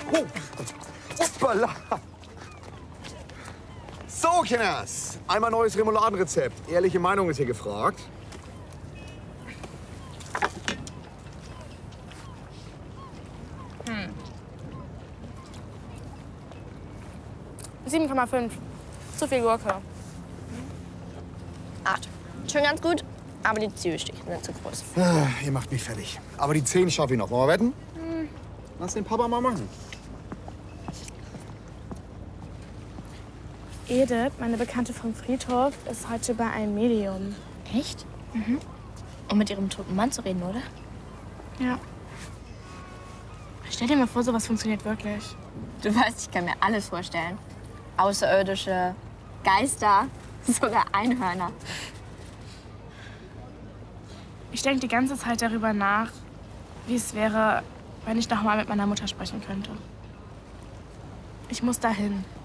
Oh, hoppala. So, Kinders. Einmal neues Remouladenrezept. Ehrliche Meinung ist hier gefragt. 7,5. Zu viel Gurke. 8. Schon ganz gut, aber die Zwiebelstückchen sind zu groß. Ihr macht mich fertig. Aber die 10 schaffe ich noch. Wollen wir wetten? Lass den Papa mal machen. Edith, meine Bekannte vom Friedhof, ist heute bei einem Medium. Echt? Mhm. Um mit ihrem toten Mann zu reden, oder? Ja. Stell dir mal vor, sowas funktioniert wirklich. Du weißt, ich kann mir alles vorstellen. Außerirdische, Geister, sogar Einhörner. Ich denke die ganze Zeit darüber nach, wie es wäre, wenn ich noch mal mit meiner Mutter sprechen könnte. Ich muss dahin.